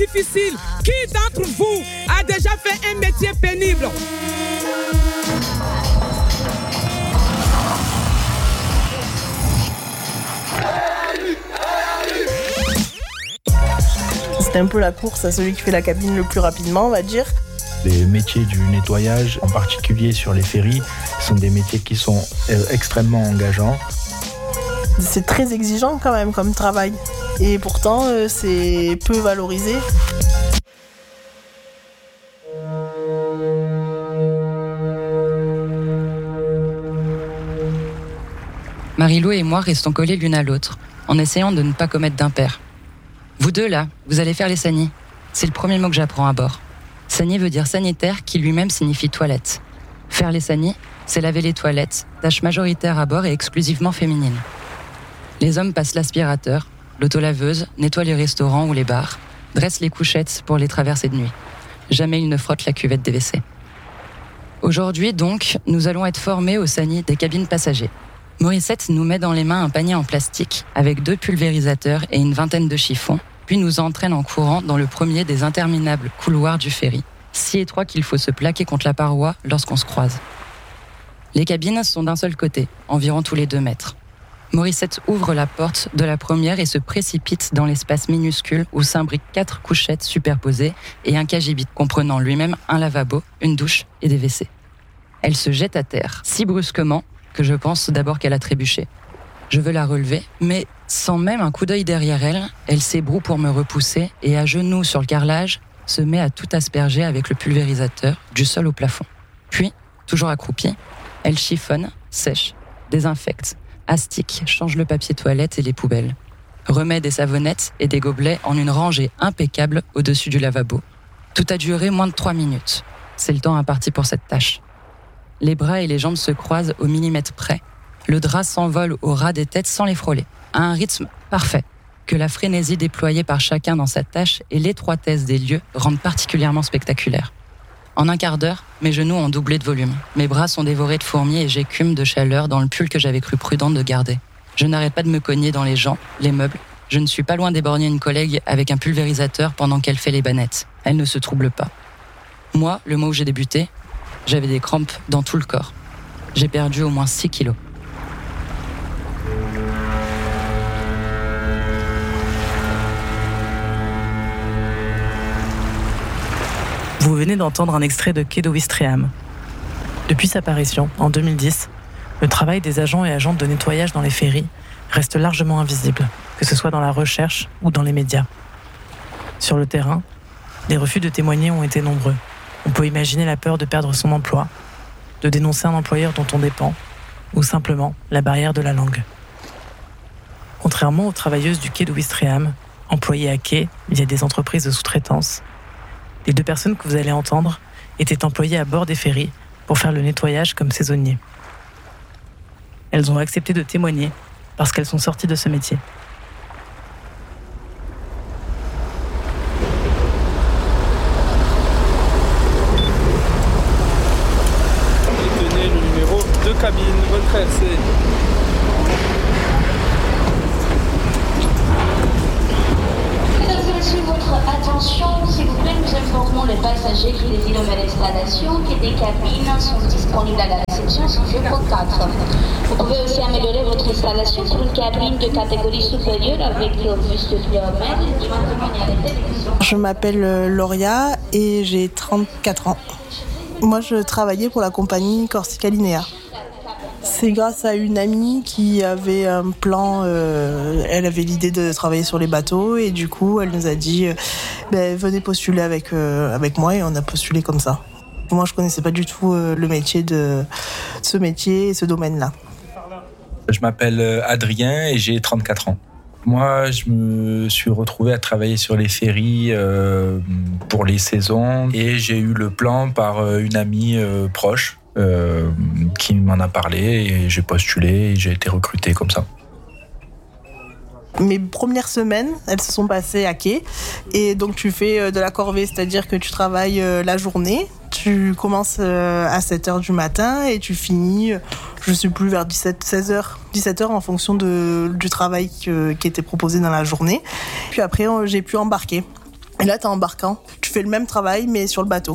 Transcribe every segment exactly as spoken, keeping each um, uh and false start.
difficile. Qui d'entre vous a déjà fait un métier pénible? C'est un peu la course à celui qui fait la cabine le plus rapidement, on va dire. Les métiers du nettoyage, en particulier sur les ferries, sont des métiers qui sont euh, extrêmement engageants. C'est très exigeant quand même comme travail. Et pourtant, euh, c'est peu valorisé. Marie-Lou et moi restons collés l'une à l'autre, en essayant de ne pas commettre d'impair. Vous deux, là, vous allez faire les sanies. C'est le premier mot que j'apprends à bord. Sanier veut dire sanitaire, qui lui-même signifie toilette. Faire les sanies, c'est laver les toilettes, tâche majoritaire à bord et exclusivement féminine. Les hommes passent l'aspirateur, l'autolaveuse, nettoient les restaurants ou les bars, dressent les couchettes pour les traversées de nuit. Jamais ils ne frottent la cuvette des W C. Aujourd'hui, donc, nous allons être formés aux sanies des cabines passagers. Morissette nous met dans les mains un panier en plastique avec deux pulvérisateurs et une vingtaine de chiffons, puis nous entraîne en courant dans le premier des interminables couloirs du ferry, si étroit qu'il faut se plaquer contre la paroi lorsqu'on se croise. Les cabines sont d'un seul côté, environ tous les deux mètres. Morissette ouvre la porte de la première et se précipite dans l'espace minuscule où s'imbriquent quatre couchettes superposées et un cagibit comprenant lui-même un lavabo, une douche et des W C. Elle se jette à terre, si brusquement que je pense d'abord qu'elle a trébuché. Je veux la relever, mais sans même un coup d'œil derrière elle, elle s'ébroue pour me repousser et à genoux sur le carrelage, se met à tout asperger avec le pulvérisateur du sol au plafond. Puis, toujours accroupie, elle chiffonne, sèche, désinfecte, astique, change le papier toilette et les poubelles. Remet des savonnettes et des gobelets en une rangée impeccable au-dessus du lavabo. Tout a duré moins de trois minutes. C'est le temps imparti pour cette tâche. Les bras et les jambes se croisent au millimètre près. Le drap s'envole au ras des têtes sans les frôler, à un rythme parfait, que la frénésie déployée par chacun dans sa tâche et l'étroitesse des lieux rendent particulièrement spectaculaire. En un quart d'heure, mes genoux ont doublé de volume. Mes bras sont dévorés de fourmis et j'écume de chaleur dans le pull que j'avais cru prudent de garder. Je n'arrête pas de me cogner dans les gens, les meubles. Je ne suis pas loin d'éborgner une collègue avec un pulvérisateur pendant qu'elle fait les bannettes. Elle ne se trouble pas. Moi, le mois où j'ai débuté, j'avais des crampes dans tout le corps. J'ai perdu au moins six kilos. Vous venez d'entendre un extrait de Quai d'Ouistreham. Depuis sa parution, en deux mille dix, le travail des agents et agentes de nettoyage dans les ferries reste largement invisible, que ce soit dans la recherche ou dans les médias. Sur le terrain, les refus de témoigner ont été nombreux. On peut imaginer la peur de perdre son emploi, de dénoncer un employeur dont on dépend, ou simplement la barrière de la langue. Contrairement aux travailleuses du quai d'Ouistreham, employées à quai via des entreprises de sous-traitance, les deux personnes que vous allez entendre étaient employées à bord des ferries pour faire le nettoyage comme saisonniers. Elles ont accepté de témoigner parce qu'elles sont sorties de ce métier. Tenez le numéro de cabine, bonne traversée. Votre attention, s'il vous plaît, nous informons les passagers qui résident dans l'installation que des cabines sont disponibles à la réception sur numéro quatre. Vous pouvez aussi améliorer votre installation sur une cabine de catégorie supérieure avec buste de Je m'appelle Lauria et j'ai trente-quatre ans. Moi, je travaillais pour la compagnie Corsica Linea. C'est grâce à une amie qui avait un plan, euh, elle avait l'idée de travailler sur les bateaux et du coup elle nous a dit euh, ben, venez postuler avec, euh, avec moi et on a postulé comme ça. Moi je connaissais pas du tout euh, le métier de ce métier et ce domaine-là. Je m'appelle Adrien et j'ai trente-quatre ans. Moi, je me suis retrouvé à travailler sur les ferries euh, pour les saisons et j'ai eu le plan par une amie euh, proche. Euh, qui m'en a parlé et j'ai postulé et j'ai été recruté comme ça. Mes premières semaines, elles se sont passées à quai et donc tu fais de la corvée, c'est-à-dire que tu travailles la journée, tu commences à sept heures du matin et tu finis, je ne sais plus, vers dix-sept, seize heures, dix-sept heures en fonction de, du travail que, qui était proposé dans la journée. Puis après, j'ai pu embarquer. Et là, t'es embarquant. Tu fais le même travail, mais sur le bateau.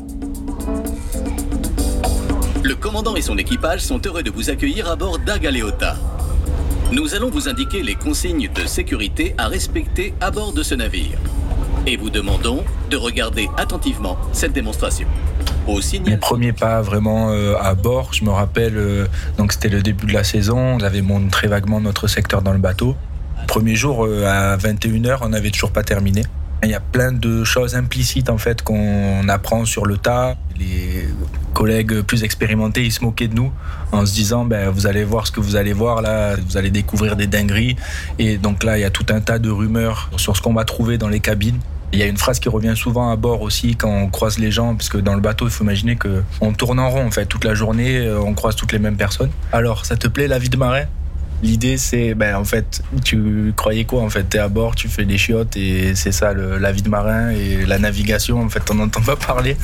Le commandant et son équipage sont heureux de vous accueillir à bord d'Agaleota. Nous allons vous indiquer les consignes de sécurité à respecter à bord de ce navire. Et vous demandons de regarder attentivement cette démonstration. Au signal... Mes premiers pas vraiment euh, à bord, je me rappelle, euh, donc c'était le début de la saison, on avait montré vaguement notre secteur dans le bateau. Premier jour, euh, à vingt et une heures, on n'avait toujours pas terminé. Il y a plein de choses implicites en fait qu'on apprend sur le tas. Les collègues plus expérimentés, ils se moquaient de nous en se disant ben, vous allez voir ce que vous allez voir là, vous allez découvrir des dingueries. Et donc là, il y a tout un tas de rumeurs sur ce qu'on va trouver dans les cabines. Il y a une phrase qui revient souvent à bord aussi quand on croise les gens, parce que dans le bateau, il faut imaginer qu'on tourne en rond en fait. Toute la journée, on croise toutes les mêmes personnes. Alors, ça te plaît la vie de marin ? L'idée, c'est, ben, en fait, tu croyais quoi? En fait, t'es à bord, tu fais des chiottes et c'est ça, le, la vie de marin et la navigation. En fait, t'en entends pas parler.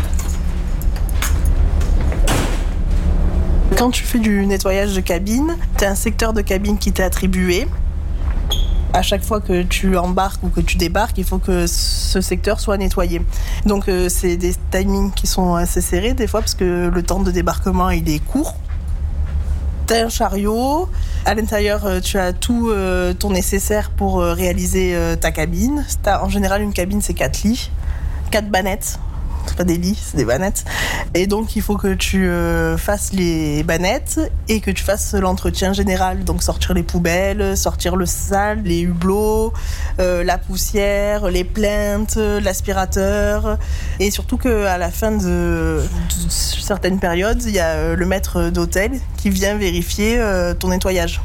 Quand tu fais du nettoyage de cabine, t'as un secteur de cabine qui t'est attribué. À chaque fois que tu embarques ou que tu débarques, il faut que ce secteur soit nettoyé. Donc, euh, c'est des timings qui sont assez serrés des fois parce que le temps de débarquement, il est court. T'as un chariot, à l'intérieur tu as tout euh, ton nécessaire pour euh, réaliser euh, ta cabine. T'as, en général, une cabine c'est quatre lits, quatre bannettes. C'est pas des lits, c'est des bannettes. Et donc il faut que tu euh, fasses les bannettes et que tu fasses l'entretien général. Donc sortir les poubelles, sortir le sale, les hublots, euh, la poussière, les plaintes, l'aspirateur. Et surtout qu'à la fin de, de certaines périodes, il y a le maître d'hôtel qui vient vérifier euh, ton nettoyage.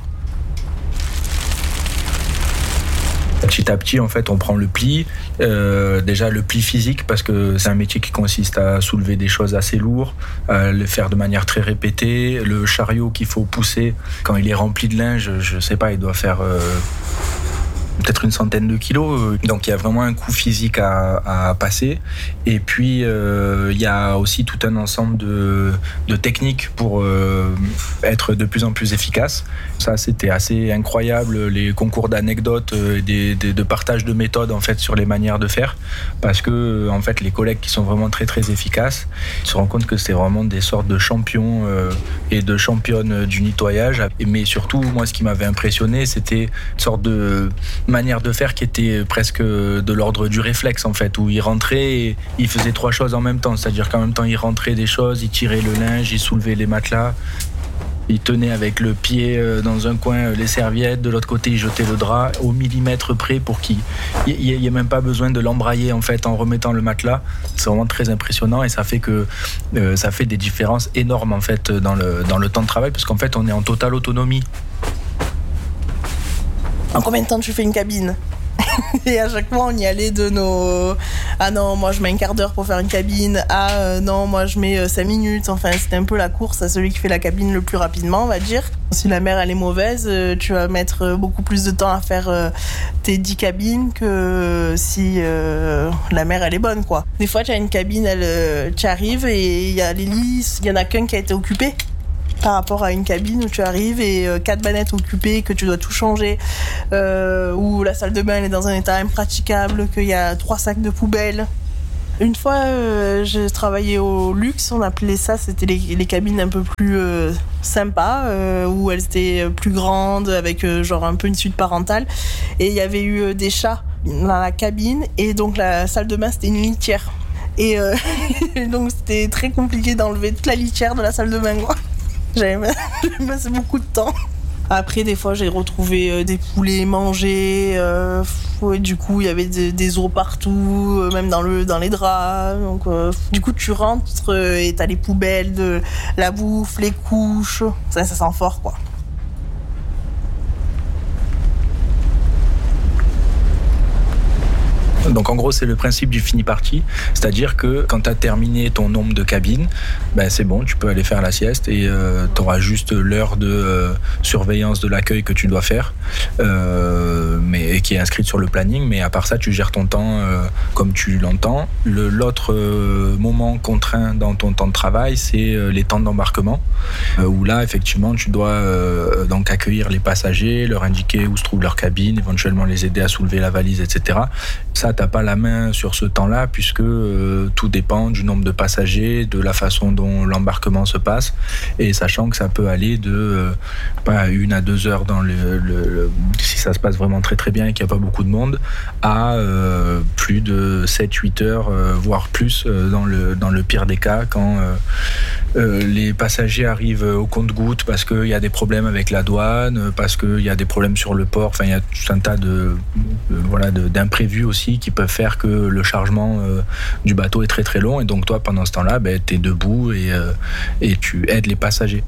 Petit à petit, en fait, on prend le pli. Euh, déjà, le pli physique, parce que c'est un métier qui consiste à soulever des choses assez lourdes, à le faire de manière très répétée. Le chariot qu'il faut pousser, quand il est rempli de linge, je sais pas, il doit faire... Euh peut-être une centaine de kilos, donc il y a vraiment un coût physique à, à passer. Et puis euh, il y a aussi tout un ensemble de, de techniques pour euh, être de plus en plus efficace. Ça, c'était assez incroyable, les concours d'anecdotes, des, des, de partage de méthodes en fait sur les manières de faire, parce que en fait les collègues qui sont vraiment très très efficaces se rendent compte que c'est vraiment des sortes de champions euh, et de championnes du nettoyage. Mais surtout, moi, ce qui m'avait impressionné, c'était une sorte de manière de faire qui était presque de l'ordre du réflexe en fait, où il rentrait et il faisait trois choses en même temps, c'est-à-dire qu'en même temps il rentrait des choses, il tirait le linge, il soulevait les matelas, il tenait avec le pied dans un coin les serviettes, de l'autre côté il jetait le drap au millimètre près pour qu'il n'y ait même pas besoin de l'embrayer en fait en remettant le matelas. C'est vraiment très impressionnant et ça fait que euh, ça fait des différences énormes en fait dans le, dans le temps de travail, parce qu'en fait on est en totale autonomie. En combien de temps tu fais une cabine? Et à chaque fois, on y allait de nos... Ah non, moi, je mets un quart d'heure pour faire une cabine. Ah euh, non, moi, je mets euh, cinq minutes. Enfin, c'était un peu la course à celui qui fait la cabine le plus rapidement, on va dire. Si la mer, elle est mauvaise, euh, tu vas mettre beaucoup plus de temps à faire euh, tes dix cabines que euh, si euh, la mer, elle est bonne, quoi. Des fois, tu as une cabine, elle, euh, tu arrives et il y a les lits, il y en a qu'un qui a été occupé. Par rapport à une cabine où tu arrives et euh, quatre bannettes occupées, que tu dois tout changer, euh, où la salle de bain elle est dans un état impraticable, qu'il y a trois sacs de poubelle. Une fois, euh, j'ai travaillé au luxe, on appelait ça, c'était les, les cabines un peu plus euh, sympas, euh, où elles étaient plus grandes, avec euh, genre un peu une suite parentale. Et il y avait eu euh, des chats dans la cabine, et donc la salle de bain c'était une litière. Et euh, donc c'était très compliqué d'enlever toute la litière de la salle de bain, quoi. J'avais passé beaucoup de temps. Après, des fois, j'ai retrouvé euh, des poulets mangés. Euh, ouais, du coup, il y avait des, des os partout, euh, même dans, le, dans les draps. Donc, euh, du coup, tu rentres euh, et t'as les poubelles, de la bouffe, les couches. Ça, ça sent fort, quoi. Donc en gros, c'est le principe du fini parti, c'est-à-dire que quand tu as terminé ton nombre de cabines, ben c'est bon, tu peux aller faire la sieste et euh, tu auras juste l'heure de euh, surveillance de l'accueil que tu dois faire, euh, mais qui est inscrite sur le planning, mais à part ça, tu gères ton temps euh, comme tu l'entends. Le, l'autre euh, moment contraint dans ton temps de travail, c'est euh, les temps d'embarquement, euh, où là, effectivement, tu dois euh, donc accueillir les passagers, leur indiquer où se trouve leur cabine, éventuellement les aider à soulever la valise, et cetera. Ça, ça, t'as pas la main sur ce temps-là puisque euh, tout dépend du nombre de passagers, de la façon dont l'embarquement se passe, et sachant que ça peut aller de euh, pas une à deux heures dans le, le, le si ça se passe vraiment très très bien et qu'il n'y a pas beaucoup de monde, à euh, plus de sept huit heures, euh, voire plus euh, dans le dans le pire des cas, quand euh, euh, les passagers arrivent au compte-gouttes parce qu'il y a des problèmes avec la douane, parce qu'il y a des problèmes sur le port. Enfin, il y a tout un tas de, de voilà de, d'imprévus aussi qui peuvent faire que le chargement euh, du bateau est très très long, et donc toi pendant ce temps-là, ben, t'es debout et euh, et tu aides les passagers.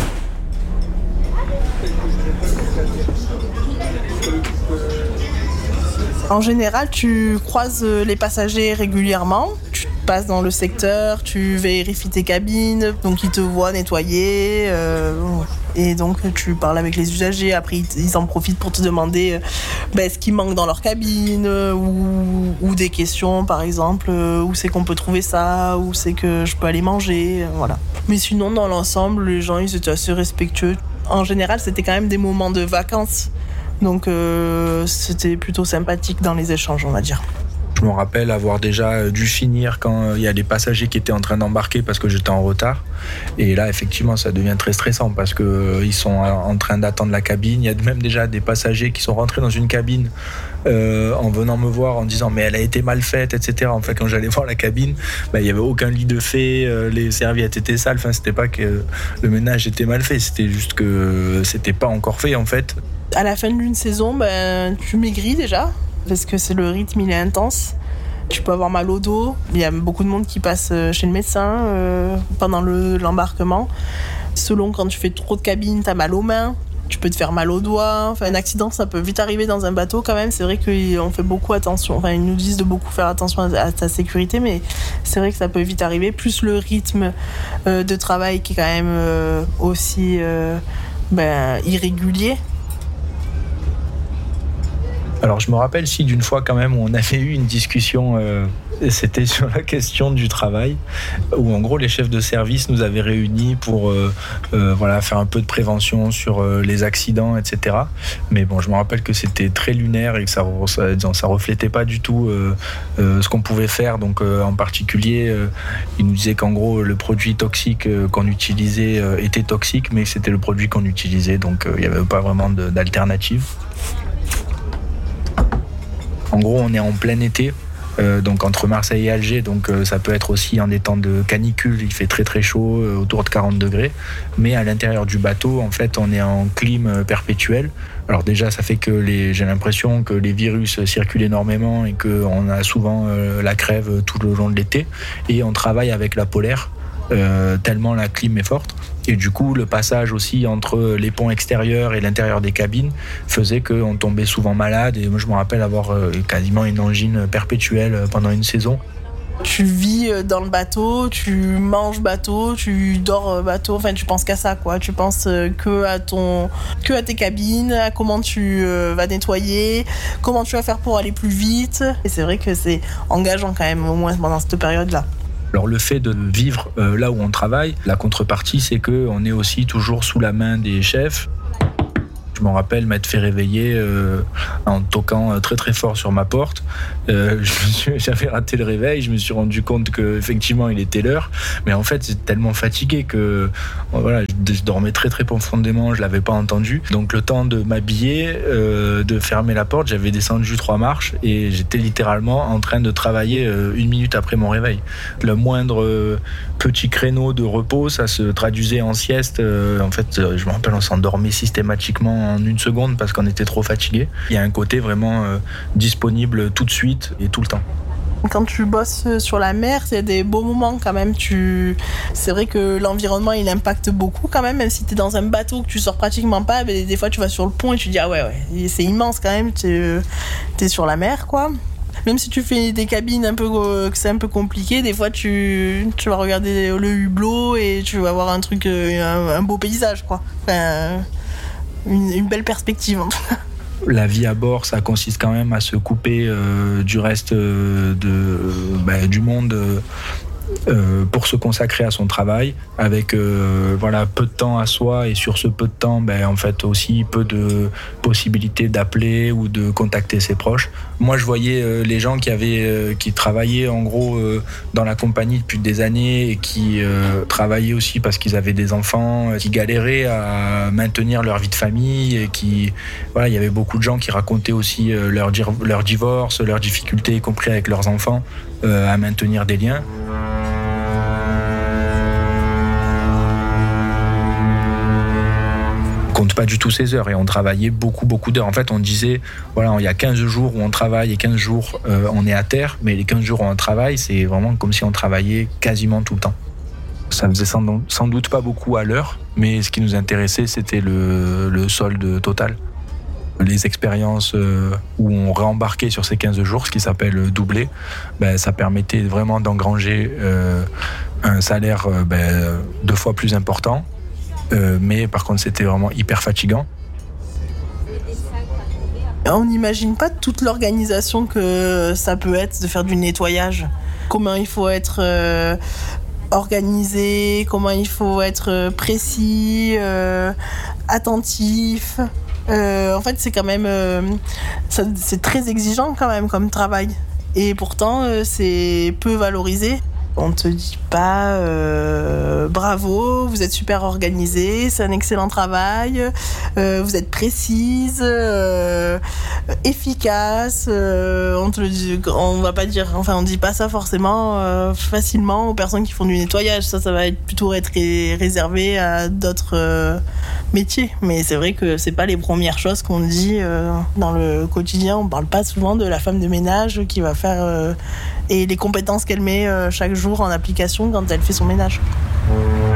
En général, tu croises les passagers régulièrement, tu passes dans le secteur, tu vérifies tes cabines, donc ils te voient nettoyer, euh, et donc tu parles avec les usagers. Après, ils en profitent pour te demander euh, ben, ce qui manque dans leur cabine, ou, ou des questions, par exemple, euh, où c'est qu'on peut trouver ça, où c'est que je peux aller manger, euh, voilà. Mais sinon, dans l'ensemble, les gens, ils étaient assez respectueux. En général, c'était quand même des moments de vacances. Donc euh, c'était plutôt sympathique dans les échanges, on va dire. Je me rappelle avoir déjà dû finir quand il y a des passagers qui étaient en train d'embarquer parce que j'étais en retard. Et là, effectivement, ça devient très stressant parce qu'ils sont en train d'attendre la cabine. Il y a même déjà des passagers qui sont rentrés dans une cabine euh, en venant me voir en disant « mais elle a été mal faite », et cetera. En fait, quand j'allais voir la cabine, bah, il n'y avait aucun lit de fait, euh, les serviettes étaient sales. Enfin, c'était pas que le ménage était mal fait, c'était juste que c'était pas encore fait, en fait. À la fin d'une saison, ben, tu maigris déjà, parce que c'est le rythme, il est intense. Tu peux avoir mal au dos. Il y a beaucoup de monde qui passe chez le médecin euh, pendant le, l'embarquement. Selon, quand tu fais trop de cabines, tu as mal aux mains. Tu peux te faire mal aux doigts. Enfin, un accident, ça peut vite arriver dans un bateau quand même. C'est vrai qu'on fait beaucoup attention. Enfin, ils nous disent de beaucoup faire attention à ta sécurité, mais c'est vrai que ça peut vite arriver. Plus le rythme euh, de travail qui est quand même euh, aussi euh, ben, irrégulier. Alors je me rappelle si d'une fois quand même où on avait eu une discussion, euh, c'était sur la question du travail, où en gros les chefs de service nous avaient réunis pour euh, euh, voilà, faire un peu de prévention sur euh, les accidents, et cetera. Mais bon, je me rappelle que c'était très lunaire et que ça, ça, ça reflétait pas du tout euh, euh, ce qu'on pouvait faire. Donc euh, en particulier, euh, ils nous disaient qu'en gros le produit toxique euh, qu'on utilisait euh, était toxique, mais c'était le produit qu'on utilisait, donc il euh, n'y avait pas vraiment de, d'alternative. En gros, on est en plein été, euh, donc entre Marseille et Alger, donc euh, ça peut être aussi en des temps de canicule, il fait très très chaud, euh, autour de quarante degrés. Mais à l'intérieur du bateau, en fait, on est en clim perpétuel. Alors déjà, ça fait que les, j'ai l'impression que les virus circulent énormément et qu'on a souvent euh, la crève tout le long de l'été. Et on travaille avec la polaire, euh, tellement la clim est forte. Et du coup, le passage aussi entre les ponts extérieurs et l'intérieur des cabines faisait qu'on tombait souvent malade. Et moi, je me rappelle avoir euh, quasiment une angine perpétuelle pendant une saison. Tu vis dans le bateau, tu manges bateau, tu dors bateau, enfin tu penses qu'à ça, quoi. Tu penses que à ton, que à tes cabines, à comment tu vas nettoyer, comment tu vas faire pour aller plus vite. Et c'est vrai que c'est engageant quand même, au moins pendant cette période-là. Alors le fait de vivre euh, là où on travaille, la contrepartie, c'est qu'on est aussi toujours sous la main des chefs. Je m'en rappelle m'être fait réveiller euh, en toquant très très fort sur ma porte. Euh, je me suis, j'avais raté le réveil, je me suis rendu compte qu'effectivement il était l'heure, mais en fait j'étais tellement fatigué que voilà, je dormais très très profondément, je l'avais pas entendu. Donc le temps de m'habiller, euh, de fermer la porte, j'avais descendu trois marches et j'étais littéralement en train de travailler euh, une minute après mon réveil. Le moindre euh, petit créneau de repos, ça se traduisait en sieste. Euh, en fait, je me rappelle, on s'endormait systématiquement en une seconde parce qu'on était trop fatigué. Il y a un côté vraiment euh, disponible tout de suite et tout le temps. Quand tu bosses sur la mer, c'est des beaux moments quand même. Tu... C'est vrai que l'environnement, il impacte beaucoup quand même. Même si tu es dans un bateau que tu sors pratiquement pas, mais des fois tu vas sur le pont et tu dis ah ouais, ouais, c'est immense quand même. Tu es sur la mer, quoi. Même si tu fais des cabines un peu, que c'est un peu compliqué, des fois tu, tu vas regarder le hublot et tu vas voir un truc, un, un beau paysage, quoi. Enfin, une, une belle perspective en tout cas. La vie à bord, ça consiste quand même à se couper euh, du reste euh, de, bah, du monde euh, euh, pour se consacrer à son travail, avec euh, voilà, peu de temps à soi, et sur ce peu de temps, ben, en fait, aussi peu de possibilités d'appeler ou de contacter ses proches. Moi, je voyais euh, les gens qui, avaient, euh, qui travaillaient en gros euh, dans la compagnie depuis des années et qui euh, travaillaient aussi parce qu'ils avaient des enfants, euh, qui galéraient à maintenir leur vie de famille, et qui, voilà, il y avait beaucoup de gens qui racontaient aussi euh, leur, leur divorce, leurs difficultés, y compris avec leurs enfants, euh, à maintenir des liens. Compte pas du tout ses heures, et on travaillait beaucoup beaucoup d'heures. En fait, on disait voilà, il y a quinze jours où on travaille et quinze jours euh, on est à terre, mais les quinze jours où on travaille, c'est vraiment comme si on travaillait quasiment tout le temps. Ça faisait sans, sans doute pas beaucoup à l'heure, mais ce qui nous intéressait, c'était le, le solde total. Les expériences où on réembarquait sur ces quinze jours, ce qui s'appelle doubler, ben, ça permettait vraiment d'engranger euh, un salaire ben, deux fois plus important. Euh, mais par contre, c'était vraiment hyper fatigant. On n'imagine pas toute l'organisation que ça peut être de faire du nettoyage. Comment il faut être euh, organisé, comment il faut être précis, euh, attentif. Euh, en fait, c'est quand même, euh, ça, c'est très exigeant quand même comme travail. Et pourtant, euh, c'est peu valorisé. On ne te dit pas euh, bravo, vous êtes super organisé, c'est un excellent travail, euh, vous êtes précise, euh, efficace. Euh, on te le dit, on va pas dire, enfin on dit pas ça forcément euh, facilement aux personnes qui font du nettoyage. Ça, ça va être plutôt être réservé à d'autres euh, métiers. Mais c'est vrai que c'est pas les premières choses qu'on dit euh, dans le quotidien. On parle pas souvent de la femme de ménage qui va faire euh, et les compétences qu'elle met euh, chaque jour en application quand elle fait son ménage.